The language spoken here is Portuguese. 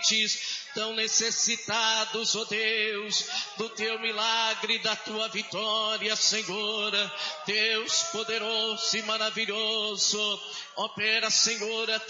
doentes, tão necessitados, ó Deus, do teu milagre, da tua vitória, Senhor. Deus poderoso e maravilhoso, opera, Senhor,